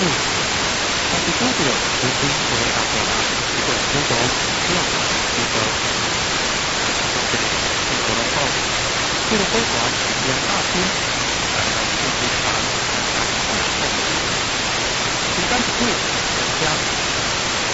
嗯，但是多数的学生都会搭配一个活动，这样的一个活动报名。为了规划